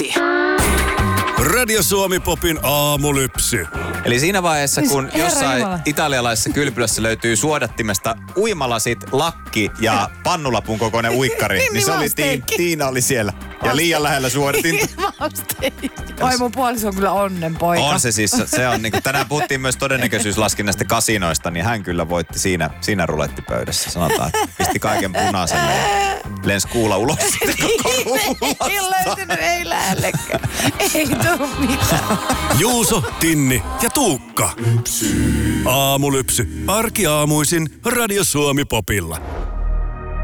Radio Suomi Popin aamulypsy. Eli siinä vaiheessa, kun Herra jossain Jumala. italialaisessa kylpylässä löytyy suodattimesta uimalasit, lakki ja pannulapun kokoinen uikkari, niin se oli Tiina oli siellä. Ja liian lähellä suodatinta. Oi, mun puoliso on kyllä onnenpoika. On se siis, se on niin kuin, tänään puhuttiin myös todennäköisyyslaskinnasta kasinoista, niin hän kyllä voitti siinä rulettipöydässä. Sanotaan, että pisti kaiken punaiselle ja lensi kuula ulos siitä koko Ei ole löytynyt, ei lähellekään. Ei tuu mitään. Juuso, Tinni ja Tuukka. Aamulypsy. Arkiaamuisin Radio Suomi Popilla.